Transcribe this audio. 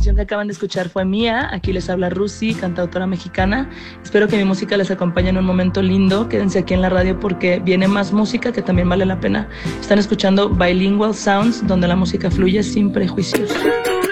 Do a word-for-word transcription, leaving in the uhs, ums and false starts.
canción que acaban de escuchar fue mía. Aquí les habla Rusi, cantautora mexicana. Espero que mi música les acompañe en un momento lindo. Quédense aquí en la radio porque viene más música que también vale la pena. Están escuchando Bilingual Sounds, donde la música fluye sin prejuicios.